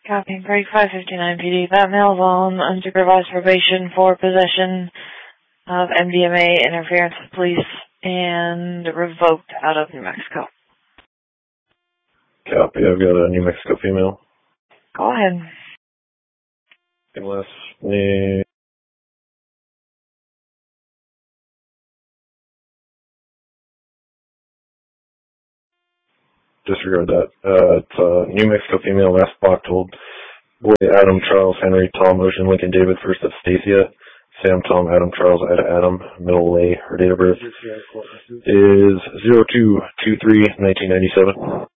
Copy. Break 559 PD. That male's on unsupervised probation for possession of MDMA, interference with police, and revoked out of New Mexico. Copy. I've got a New Mexico female. Go ahead. Last name. Disregard that. It's a New Mexico female, last block told. Boy, Adam, Charles, Henry, Tom, Ocean, Lincoln, David, first of Stacia, Sam, Tom, Adam, Charles, Ada, Adam, middle A. Her date of birth is 02/23/1997.